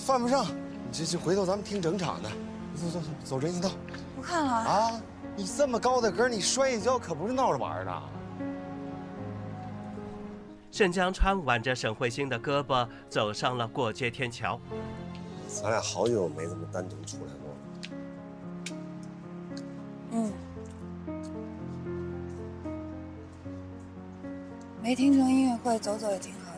犯不上。这回头咱们听整场的。走人行道。 不看了啊！你这么高的个儿，你摔一跤可不是闹着玩的。 盛江川挽着沈慧星的胳膊走上了过街天桥。 咱俩好久没这么单独出来过。 没听成音乐会，走走也挺好的。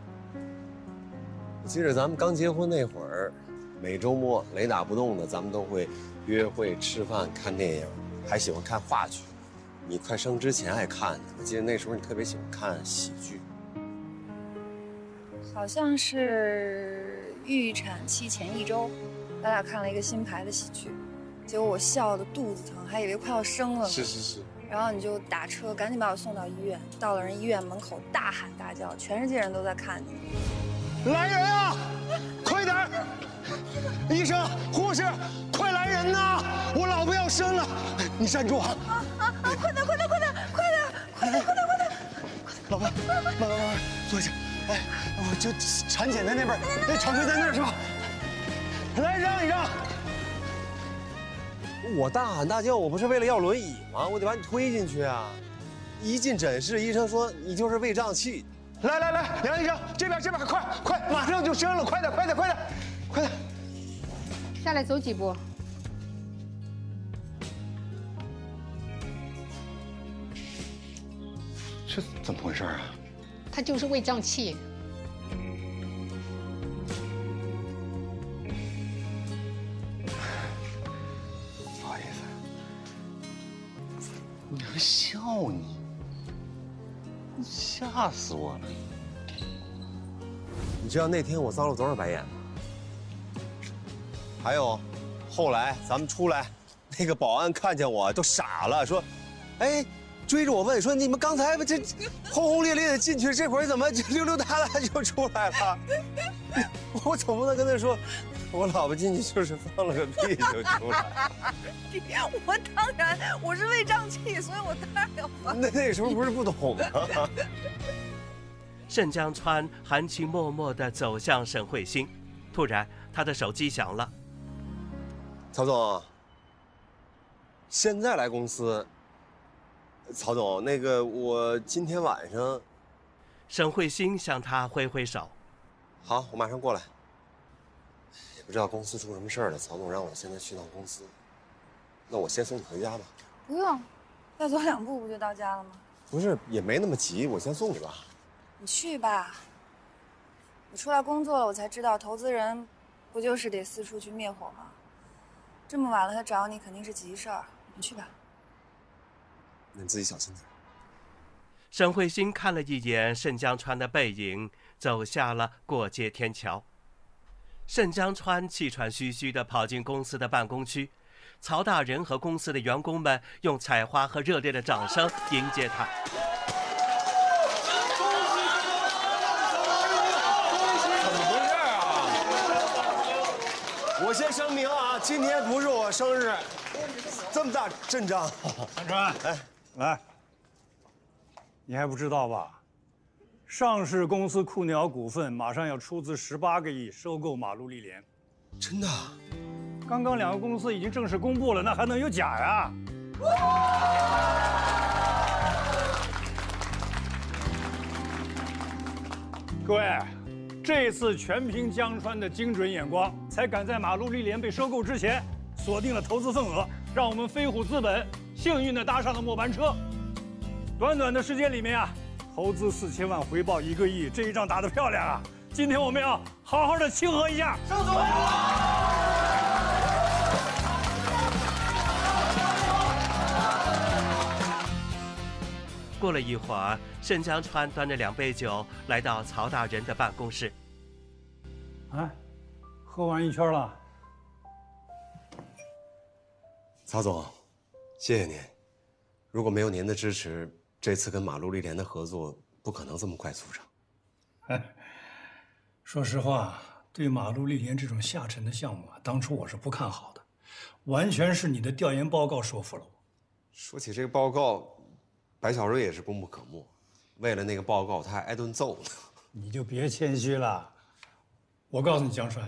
我记得咱们刚结婚那会儿，每周末雷打不动的，咱们都会约会、吃饭、看电影，还喜欢看话剧。你快生之前爱看的，我记得那时候你特别喜欢看喜剧。 好像是预产期前1周，咱俩看了一个新排的喜剧，结果我笑得肚子疼，还以为快要生了呢。 是。 然后你就打车赶紧把我送到医院，到了人医院门口大喊大叫，全世界人都在看你。 来人啊！快点儿！医生、护士，快来人呐！我老婆要生了，你站住啊！ 快点！ 老婆，慢，坐下。哎，我就产检在那边，那产柜在那儿是吧？来，让一让。我大喊大叫，我不是为了要轮椅吗？我得把你推进去啊！一进诊室，医生说你就是胃胀气。来，梁医生，这边，快，马上就生了，快点！ 下来走几步。 这怎么回事啊？ 他就是胃胀气。 不好意思，你还笑你？吓死我了！你知道那天我遭了多少白眼吗？还有，后来咱们出来，那个保安看见我都傻了，说：“哎。”追着我问说：“你们刚才这轰轰烈烈的进去，这会儿怎么溜溜达达就出来了？”我总不能跟他说，我老婆进去就是放了个屁就出来了。 我是胃胀气，所以我当然要放。 那时候不是不懂吗？ 盛江川含情脉脉地走向沈慧星，突然他的手机响了。 曹总，现在来公司。曹总，那个我今天晚上。 沈慧星向他挥挥手。 好，我马上过来。也不知道公司出什么事儿了，曹总让我现在去趟公司。那我先送你回家吧。 不用，再走2步不就到家了吗？ 不是，也没那么急，我先送你吧。 你去吧。我出来工作了，我才知道投资人不就是得四处去灭火吗？这么晚了他找你，肯定是急事儿。你去吧。 你自己小心点。 沈慧星看了一眼盛江川的背影，走下了过街天桥。盛江川气喘吁吁地跑进公司的办公区，曹大人和公司的员工们用采花和热烈的掌声迎接他。 怎么回事啊？我先声明啊，今天不是我生日，这么大阵仗。 韩川，哎。来，你还不知道吧？上市公司酷鸟股份马上要出资18个亿收购马路丽莲。 真的？ 刚刚2个公司已经正式公布了，那还能有假呀？各位，这次全凭江川的精准眼光，才赶在马路丽莲被收购之前锁定了投资份额，让我们飞虎资本幸运地搭上了末班车。短短的时间里面啊，投资4000万，回报1个亿，这一仗打得漂亮啊！今天我们要好好的庆贺一下。上座。 过了一会儿，盛江川端着2杯酒来到曹大人的办公室。 哎，喝完一圈了。 曹总，谢谢您。如果没有您的支持，这次跟马路丽莲的合作不可能这么快促成。 说实话，对马路丽莲这种下沉的项目啊，当初我是不看好的，完全是你的调研报告说服了我。 说起这个报告，白小瑞也是功不可没。为了那个报告，他还挨顿揍呢。 你就别谦虚了。我告诉你，江川，